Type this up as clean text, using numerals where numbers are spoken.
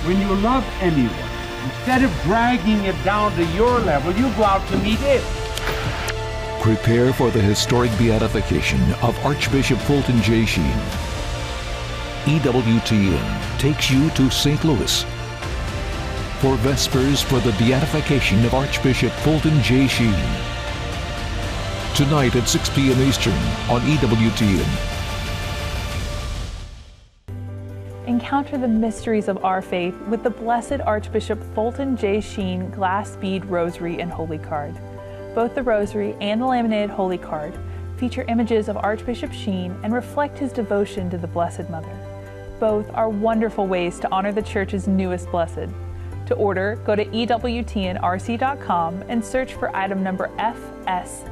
When you love anyone, instead of dragging it down to your level, you go out to meet it. Prepare for the historic beatification of Archbishop Fulton J. Sheen. EWTN takes you to St. Louis for Vespers for the beatification of Archbishop Fulton J. Sheen. Tonight at 6 p.m. Eastern on EWTN. Encounter the mysteries of our faith with the Blessed Archbishop Fulton J. Sheen Glass Bead Rosary and Holy Card. Both the Rosary and the laminated Holy Card feature images of Archbishop Sheen and reflect his devotion to the Blessed Mother. Both are wonderful ways to honor the Church's newest blessed. To order, go to EWTNRC.com and search for item number FS